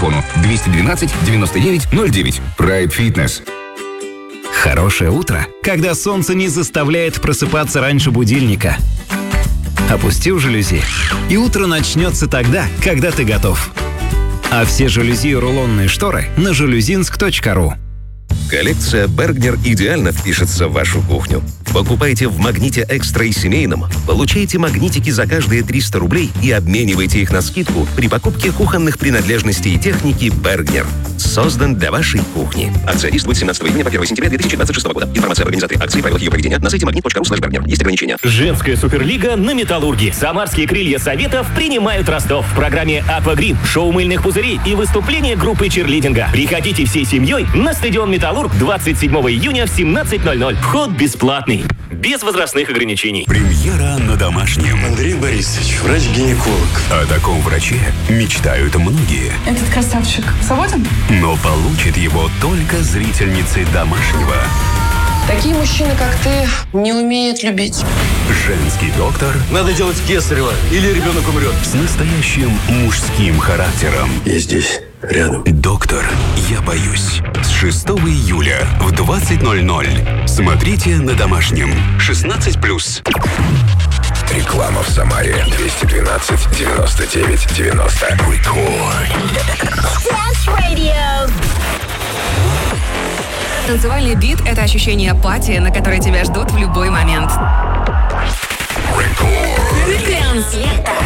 телефону 212 99 09. Pride Fitness. Хорошее утро, когда солнце не заставляет просыпаться раньше будильника. Опустил жалюзи, и утро начнется тогда, когда ты готов. А все жалюзи и рулонные шторы на жалюзинск.ру. Коллекция Bergner идеально впишется в вашу кухню. Покупайте в «Магните Экстра» и семейном, получайте магнитики за каждые 300 рублей и обменивайте их на скидку при покупке кухонных принадлежностей и техники Bergner. Создан для вашей кухни. Акция действует с 17 июня по 1 сентября 2026 года. Информация об организации акции и правилах ее проведения на сайте magnet.ru/Bergner. Есть ограничения. Женская суперлига на Металлурге. Самарские крылья Советов принимают Ростов в программе «Аквагрин», шоу мыльных пузырей и выступление группы черлидинга. Приходите всей семьей на стадион «Металлург» 27 июня в 17:00. Вход бесплатный. Без возрастных ограничений. Премьера на домашнем. Андрей Борисович, врач-гинеколог. О таком враче мечтают многие. Этот красавчик свободен? Но получит его только зрительницы домашнего. Такие мужчины, как ты, не умеют любить. Женский доктор. Надо делать кесарево, или ребенок умрет. С настоящим мужским характером. Я здесь, рядом. Доктор, я боюсь. С 6 июля в 20:00. Смотрите на домашнем. 16+. Реклама в Самаре 212 99 90. Танцевальный бит — это ощущение апатии, на которое тебя ждут в любой момент.